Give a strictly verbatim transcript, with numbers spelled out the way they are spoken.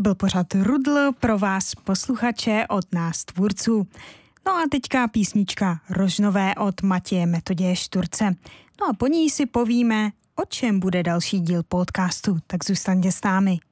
byl pořad Rudl pro vás posluchače od nás tvůrců. No a teďka písnička Rožnové od Matěje Metoděje Šturce. No a po ní si povíme, o čem bude další díl podcastu, tak zůstaňte s námi.